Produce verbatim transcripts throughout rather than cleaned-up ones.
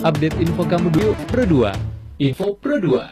Update info kamu dulu Pro dua. Info Pro dua.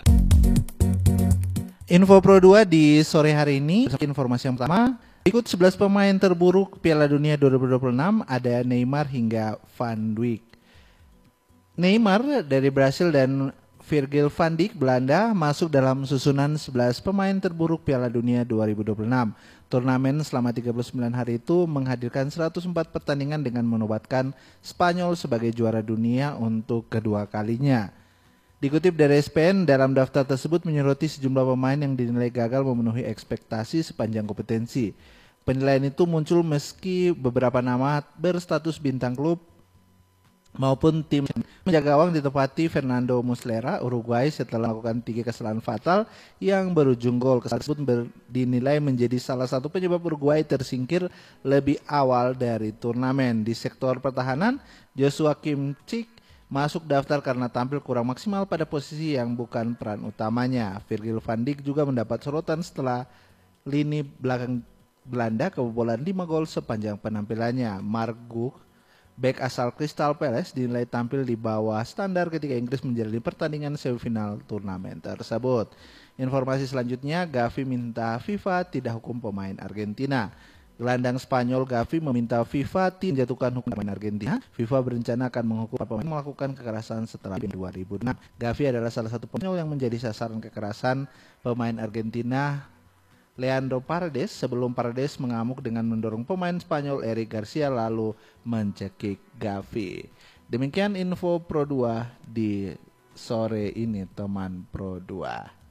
Info Pro dua di sore hari ini, informasi yang pertama, ikut sebelas pemain terburuk Piala Dunia dua ribu dua puluh enam, ada Neymar hingga Van Dijk. Neymar dari Brasil dan Virgil van Dijk Belanda masuk dalam susunan sebelas pemain terburuk Piala Dunia dua ribu dua puluh enam. Turnamen selama tiga puluh sembilan hari itu menghadirkan seratus empat pertandingan dengan menobatkan Spanyol sebagai juara dunia untuk kedua kalinya. Dikutip dari S P N, dalam daftar tersebut menyoroti sejumlah pemain yang dinilai gagal memenuhi ekspektasi sepanjang kompetensi. Penilaian itu muncul meski beberapa nama berstatus bintang klub maupun tim. Menjaga gawang ditempati Fernando Muslera, Uruguay, setelah melakukan tiga kesalahan fatal yang berujung gol. Kesalahan tersebut dinilai menjadi salah satu penyebab Uruguay tersingkir lebih awal dari turnamen. Di sektor pertahanan, Joshua Kimmich masuk daftar karena tampil kurang maksimal pada posisi yang bukan peran utamanya. Virgil van Dijk juga mendapat sorotan setelah lini belakang Belanda kebobolan lima gol sepanjang penampilannya. Marc Guy, bek asal Crystal Palace, dinilai tampil di bawah standar ketika Inggris menjalani pertandingan semifinal turnamen tersebut. Informasi selanjutnya, Gavi minta FIFA tidak hukum pemain Argentina. Gelandang Spanyol Gavi meminta FIFA tidak menjatuhkan hukum pemain Argentina. FIFA berencana akan menghukum pemain melakukan kekerasan setelah dua ribu enam. Gavi adalah salah satu pemain yang menjadi sasaran kekerasan pemain Argentina Leandro Paredes sebelum Paredes mengamuk dengan mendorong pemain Spanyol Eric Garcia lalu mencekik Gavi. Demikian info Pro dua di sore ini teman Pro dua.